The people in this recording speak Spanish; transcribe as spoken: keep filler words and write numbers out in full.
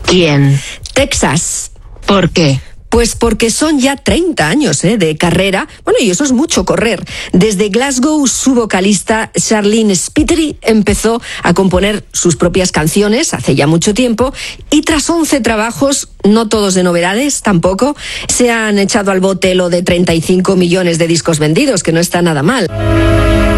¿Quién? Texas. ¿Por qué? Pues porque son ya treinta años ¿eh? de carrera. Bueno, y eso es mucho correr. Desde Glasgow, su vocalista Charlene Spiteri empezó a componer sus propias canciones hace ya mucho tiempo, y tras once trabajos, no todos de novedades tampoco, se han echado al bote lo de treinta y cinco millones de discos vendidos, que no está nada mal.